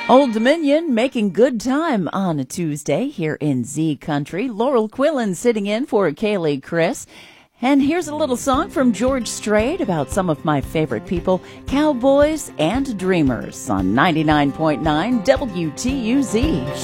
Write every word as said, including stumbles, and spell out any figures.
Old Dominion making good time on a Tuesday here in Z Country. Laurel Quillen sitting in for Kaylee Chris. And here's a little song from George Strait about some of my favorite people, cowboys and dreamers, on ninety-nine point nine W T U Z.